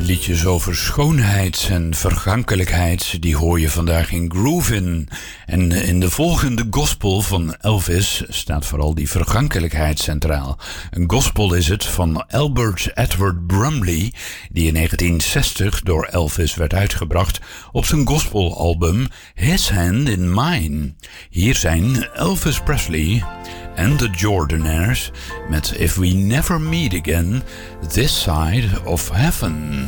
Liedjes over schoonheid en vergankelijkheid, die hoor je vandaag in Groovin'. En in de volgende gospel van Elvis staat vooral die vergankelijkheid centraal. Een gospel is het van Albert Edward Brumley, die in 1960 door Elvis werd uitgebracht op zijn gospelalbum His Hand in Mine. Hier zijn Elvis Presley en de Jordanaires met If We Never Meet Again This Side of Heaven.